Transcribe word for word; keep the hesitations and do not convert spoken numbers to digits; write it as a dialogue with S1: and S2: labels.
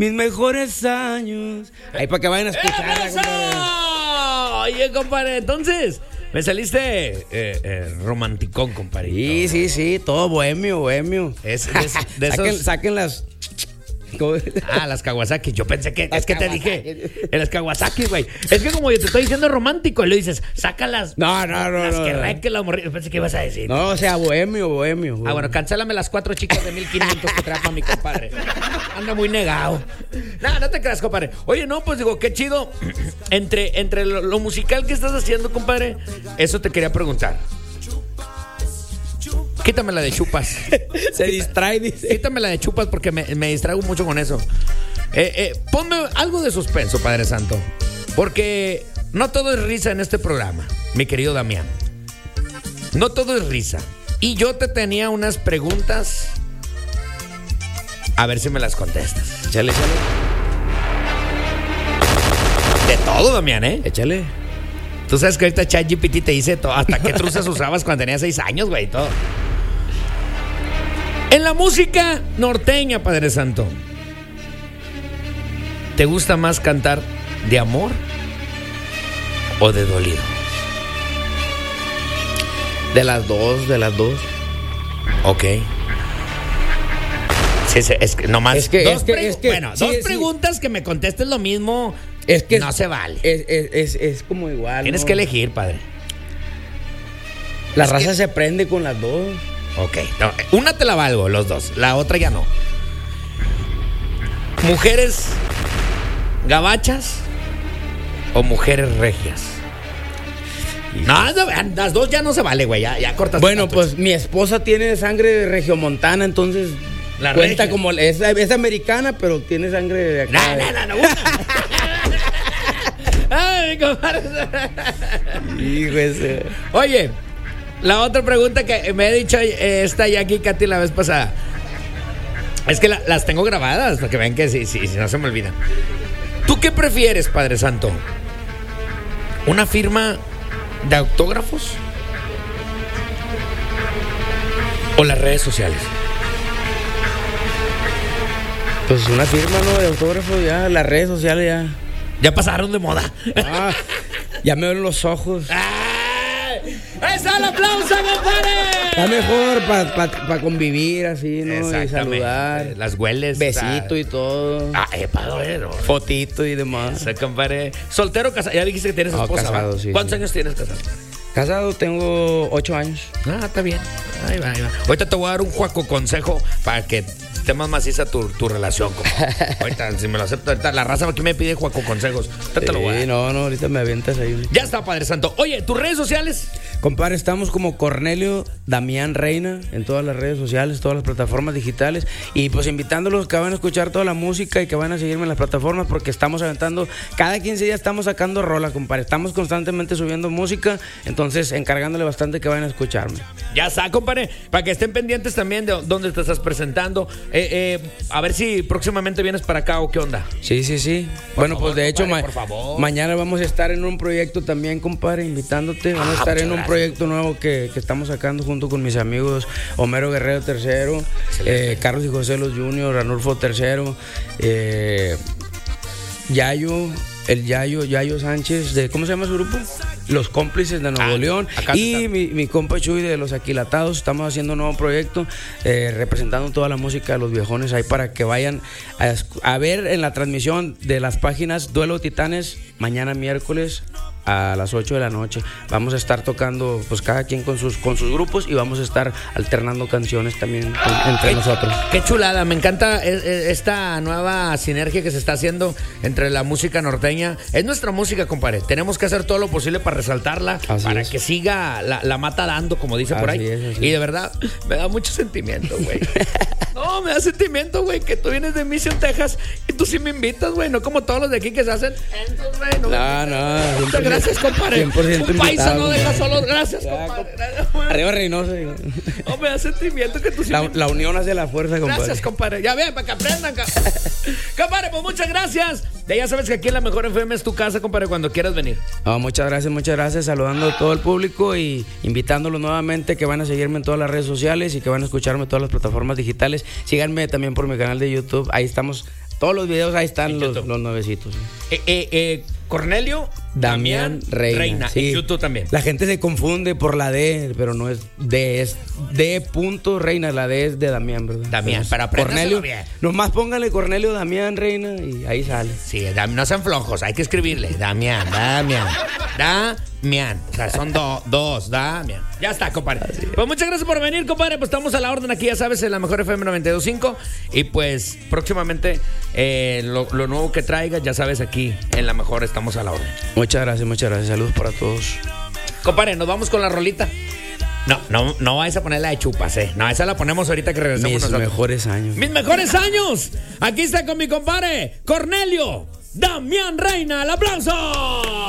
S1: mis mejores años. Ahí para que vayan a escucharla,
S2: compadre. Oye, compadre, entonces, me saliste eh, eh, romanticón, compadre.
S1: Sí, sí, sí, todo bohemio, bohemio.
S2: Es, es de esos...
S1: saquen, saquen las...
S2: Ah, las Kawasaki. Yo pensé que... Las es que Kawasaki. Te dije... En las Kawasaki, güey. Es que como yo te estoy diciendo romántico, y le dices, sácalas.
S1: No, no, no.
S2: Las
S1: no,
S2: que
S1: no.
S2: reque la morrilla. Pensé que ibas a decir.
S1: No, o sea, bohemio, bohemio. bohemio.
S2: Ah, bueno, cancélame las cuatro chicas de mil quinientos que trae para mi compadre. Anda muy negado. No, no te creas, compadre. Oye, no, pues digo, qué chido. Entre, entre lo, lo musical que estás haciendo, compadre, eso te quería preguntar. Quítame la de chupas.
S1: Se distrae, dice.
S2: Quítame la de chupas porque me, me distraigo mucho con eso. Eh, eh, ponme algo de suspenso, Padre Santo. Porque no todo es risa en este programa, mi querido Damián. No todo es risa. Y yo te tenía unas preguntas. A ver si me las contestas.
S1: Échale, échale.
S2: De todo, Damián, ¿eh?
S1: Échale.
S2: Tú sabes que ahorita ChatGPT te dice todo. Hasta qué truzas usabas cuando tenías seis años, güey, todo. En la música norteña, Padre Santo, ¿te gusta más cantar de amor o de dolido?
S1: De las dos, de las dos.
S2: Ok. Sí, sí, es que nomás.
S1: Es que,
S2: dos
S1: es que,
S2: pre-
S1: es que
S2: bueno,
S1: sí,
S2: dos
S1: sí.
S2: preguntas que me contestes lo mismo.
S1: Es que
S2: no
S1: es,
S2: se vale.
S1: Es, es, es, es como igual.
S2: Tienes
S1: ¿no?
S2: que elegir, padre.
S1: La
S2: es
S1: raza
S2: que...
S1: se prende con las dos.
S2: Ok. No, una te la valgo, los dos. La otra ya no. ¿Mujeres gabachas o mujeres regias? No, no, las dos ya no se vale, güey. Ya, ya cortas.
S1: Bueno, pues mi esposa tiene sangre de regiomontana, entonces
S2: la
S1: cuenta
S2: regia.
S1: como es, es americana, pero tiene sangre de acá.
S2: No, no, no, no. Una. Ay, compadre.
S1: Hijo ese.
S2: Oye, la otra pregunta que me ha dicho eh, esta Jackie Katy la vez pasada. Es que la, las tengo grabadas para que vean que sí, sí, sí, no se me olvidan. ¿Tú qué prefieres, Padre Santo? ¿Una firma de autógrafos o las redes sociales?
S1: Pues una firma, ¿no? De autógrafo, ya, las redes sociales ya.
S2: Ya pasaron de moda.
S1: Ah, ya me ven los ojos.
S2: ¡Ay! ¡Esa es el aplauso, compadre!
S1: Está mejor para pa, pa convivir así, ¿no? Y
S2: Exactamente.
S1: saludar.
S2: Las hueles.
S1: Besito
S2: o sea,
S1: y todo.
S2: Ah, eh, padrero.
S1: Fotito y demás.
S2: Esa, compadre. ¿Soltero o casado? Ya dijiste que tienes
S1: No,
S2: esposa.
S1: casado,
S2: ¿va?
S1: sí,
S2: ¿Cuántos
S1: sí.
S2: años tienes casado?
S1: Casado tengo ocho años.
S2: Ah, está bien. Ahí va, ahí va. Ahorita te voy a dar un juaco consejo para que esté más maciza tu, tu relación. Compadre. Ahorita, si me lo acepto, ahorita la raza aquí me pide juaco consejos. Ahorita te lo voy a
S1: Sí,
S2: dar.
S1: no, no, ahorita me avientas ahí.
S2: Ya está, Padre Santo. Oye, ¿tus redes sociales?
S1: Compadre, estamos como Cornelio Damián Reina en todas las redes sociales, todas las plataformas digitales. Y pues invitándolos que van a escuchar toda la música y que van a seguirme en las plataformas porque estamos aventando, cada quince días estamos sacando rola, compadre. Estamos constantemente subiendo música, entonces encargándole bastante que vayan a escucharme.
S2: Ya está, compadre. Para que estén pendientes también de dónde te estás presentando. Eh, eh, a ver si próximamente vienes para acá o qué onda.
S1: Sí, sí, sí.
S2: Por
S1: bueno,
S2: favor,
S1: pues de hecho,
S2: compadre,
S1: ma-
S2: por favor.
S1: mañana vamos a estar en un proyecto también, compadre, invitándote. Vamos
S2: Ah,
S1: a estar
S2: muchas
S1: en un
S2: gracias.
S1: proyecto nuevo que, que estamos sacando junto con mis amigos Homero Guerrero tercero, eh, Carlos y José Los junior, Ranulfo tercero, eh, Yayo, el Yayo, Yayo Sánchez, de ¿cómo se llama su grupo? Los Cómplices de Nuevo
S2: Ah,
S1: León.
S2: acá
S1: Y
S2: está.
S1: mi, mi compa Chuy de Los Aquilatados. Estamos haciendo un nuevo proyecto, eh, representando toda la música de los viejones ahí para que vayan a, escu- a ver en la transmisión de las páginas Duelo de Titanes mañana miércoles a las ocho de la noche. Vamos a estar tocando pues cada quien con sus con sus grupos y vamos a estar alternando canciones también en- entre
S2: Qué-
S1: nosotros.
S2: Qué chulada, me encanta eh, eh, esta nueva sinergia que se está haciendo entre la música norteña. Es nuestra música, compadre. Tenemos que hacer todo lo posible para resaltarla,
S1: Así
S2: para
S1: es.
S2: que siga la, la mata dando, como dice por
S1: Así
S2: ahí.
S1: es, así
S2: y de
S1: es.
S2: verdad, me da mucho sentimiento, güey. No, me da sentimiento, güey, que tú vienes de Mission, Texas y tú sí me invitas, güey. No como todos los de aquí que se hacen. Entonces, güey, no,
S1: No, no,
S2: Muchas gracias, compadre.
S1: cien por ciento
S2: Un paisa
S1: invitado,
S2: no deja
S1: compadre.
S2: solos. Gracias,
S1: Ya,
S2: compadre.
S1: Arriba Reynosa.
S2: No, me da sentimiento que tú sí
S1: La,
S2: me
S1: la unión hace la fuerza, compadre.
S2: Gracias, compadre. Ya ven, para que aprendan. ca- Compadre, pues muchas gracias. Ya, ya sabes que aquí en la Mejor F M es tu casa, compadre, cuando quieras venir.
S1: No, muchas gracias, muchas gracias. Saludando a todo el público y invitándolos nuevamente que van a seguirme en todas las redes sociales y que van a escucharme en todas las plataformas digitales. Síganme también por mi canal de YouTube. Ahí estamos Todos los videos ahí están
S2: En
S1: los,
S2: YouTube.
S1: los nuevecitos.
S2: Eh, eh, eh, Cornelio
S1: Damián Reina. sí.
S2: En YouTube también.
S1: La gente se confunde por la D, pero no es D, es D. Reina. La D es de Damián, ¿verdad?
S2: Damián,
S1: Entonces,
S2: para apréndaselo
S1: Cornelio.
S2: bien.
S1: Nomás póngale Cornelio Damián Reina y ahí sale.
S2: Sí, Dam- no sean flojos, hay que escribirle. Damián, Damián, Damián. O sea, son do- dos, Damián. Ya está, compadre. Pues muchas gracias por venir, compadre. Pues estamos a la orden aquí, ya sabes, en la mejor F M noventa y dos punto cinco. Y pues próximamente eh, lo, lo nuevo que traiga, ya sabes, aquí en la mejor estamos a la orden.
S1: Muchas gracias, muchas gracias. Saludos para todos.
S2: Compadre, nos vamos con la rolita. No, no, no vais a poner la de chupas, eh. No, esa la ponemos ahorita que regresamos
S1: Mis
S2: nosotros.
S1: mejores años.
S2: Mis mejores años. Aquí está con mi compadre Cornelio Damián Reina. ¡El aplauso!